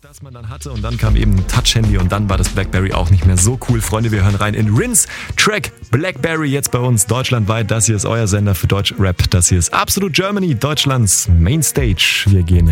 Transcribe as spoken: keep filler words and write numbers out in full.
das man dann hatte. Und dann kam eben ein Touch-Handy und dann war das BlackBerry auch nicht mehr so cool. Freunde, wir hören rein in Rinse Track BlackBerry jetzt bei uns deutschlandweit. Das hier ist euer Sender für Deutschrap. Das hier ist Absolut Germany, Deutschlands Mainstage. Wir gehen